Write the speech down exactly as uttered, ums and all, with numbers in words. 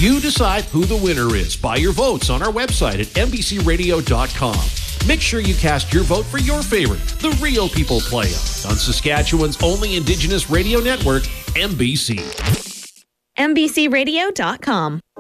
You decide who the winner is by your votes on our website at N B C radio dot com. Make sure you cast your vote for your favorite, the Real People Play-Out, on Saskatchewan's only Indigenous radio network, N B C. N B C radio dot com.